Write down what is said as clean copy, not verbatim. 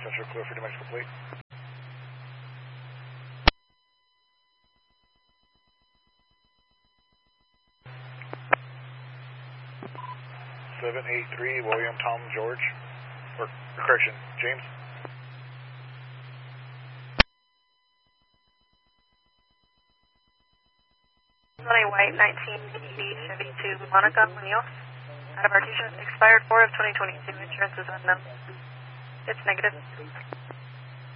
Central clear for damage complete. 783 William Tom George, or correction, James. A white 1980 Chevy to Monica Munoz out of Artesia, expired 4 of 2022. Insurance is unknown. It's negative.